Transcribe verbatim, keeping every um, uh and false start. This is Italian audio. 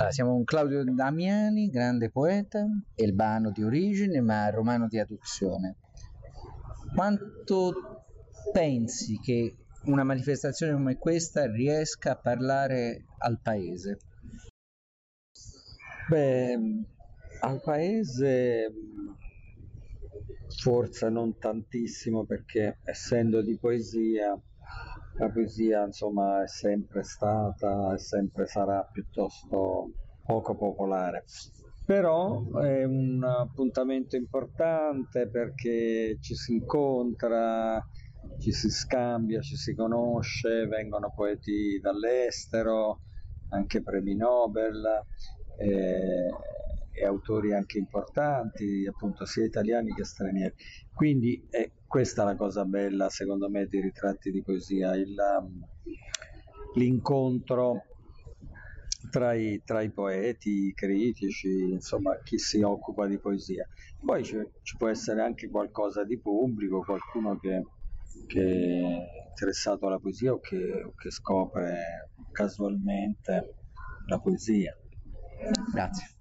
Allora, siamo con Claudio Damiani, grande poeta, elbano di origine ma romano di adozione. Quanto pensi che una manifestazione come questa riesca a parlare al paese? Beh, al paese forse non tantissimo perché essendo di poesia, la poesia insomma è sempre stata e sempre sarà piuttosto poco popolare. Però è un appuntamento importante perché ci si incontra, ci si scambia, ci si conosce, vengono poeti dall'estero, anche premi Nobel eh, e autori anche importanti, appunto sia italiani che stranieri. Quindi è questa la cosa bella, secondo me, dei ritratti di poesia, il, um, l'incontro tra i, tra i poeti, i critici, insomma, chi si occupa di poesia. Poi ci, ci può essere anche qualcosa di pubblico, qualcuno che, che è interessato alla poesia o che, o che scopre casualmente la poesia. Grazie.